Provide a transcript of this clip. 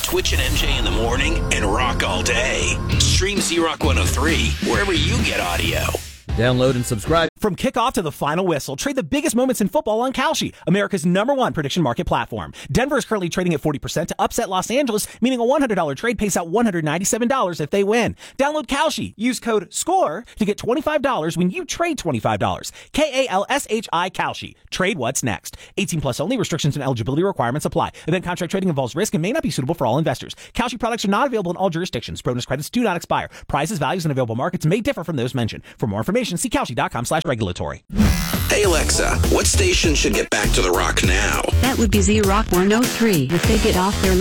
Twitch and MJ in the morning and rock all day. Stream Z-Rock 103 wherever you get audio. Download and subscribe. From kickoff to the final whistle, trade the biggest moments in football on Kalshi, America's #1 prediction market platform. Denver is currently trading at 40% to upset Los Angeles, meaning a $100 trade pays out $197 if they win. Download Kalshi. Use code SCORE to get $25 when you trade $25. KALSHI Kalshi. Trade what's next. 18 plus only. Restrictions and eligibility requirements apply. Event contract trading involves risk and may not be suitable for all investors. Kalshi products are not available in all jurisdictions. Bonus credits do not expire. Prices, values, and available markets may differ from those mentioned. For more information, see Kalshi.com/regulatory. Hey Alexa, what station should get back to the rock now? That would be Z-Rock 103 if they get off their